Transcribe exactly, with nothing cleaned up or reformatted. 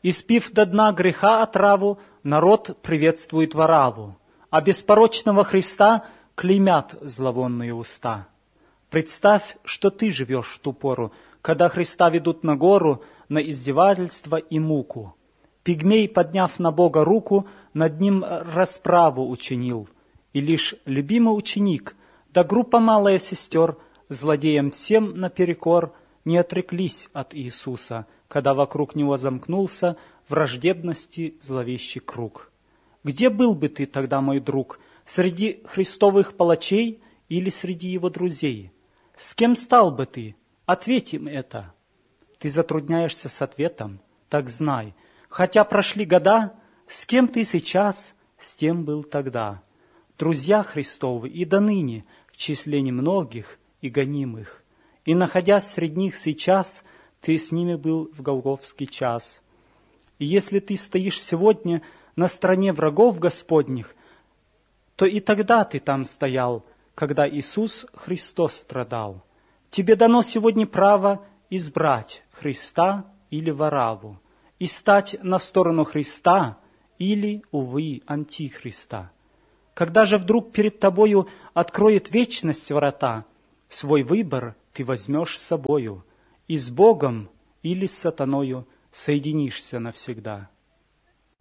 Испив до дна греха отраву, народ приветствует вораву, а беспорочного Христа клеймят зловонные уста. Представь, что ты живешь в ту пору, когда Христа ведут на гору, на издевательство и муку. Пигмей, подняв на Бога руку, над ним расправу учинил. И лишь любимый ученик, да группа малая сестер, злодеям всем наперекор, не отреклись от Иисуса, когда вокруг него замкнулся враждебности зловещий круг. Где был бы ты тогда, мой друг, среди христовых палачей или среди его друзей? С кем стал бы ты? Ответь им это. Ты затрудняешься с ответом? Так знай, хотя прошли года, с кем ты сейчас, с тем был тогда. Друзья Христовы и до ныне в числе немногих и гонимых. И, находясь среди них сейчас, ты с ними был в голгофский час. И если ты стоишь сегодня на стороне врагов Господних, то и тогда ты там стоял, когда Иисус Христос страдал. Тебе дано сегодня право избрать Христа или вораву и стать на сторону Христа или, увы, антихриста. Когда же вдруг перед тобою откроет вечность врата, свой выбор ты возьмешь с собою и с Богом или с сатаною соединишься навсегда.